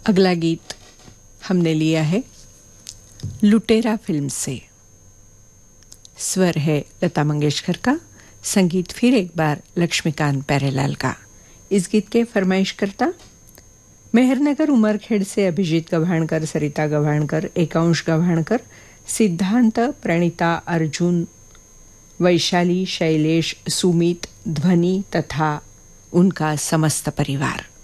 अगला गीत हमने लिया है लुटेरा फिल्म से। स्वर है लता मंगेशकर का, संगीत फिर एक बार लक्ष्मीकांत प्यारेलाल का। इस गीत के फरमाइशकर्ता मेहरनगर उमरखेड़ से अभिजीत गव्हाणकर, सरिता गव्हाणकर, एकांश गव्हाणकर, सिद्धांत, प्रणीता, अर्जुन, वैशाली, शैलेश, सुमित, ध्वनि तथा उनका समस्त परिवार।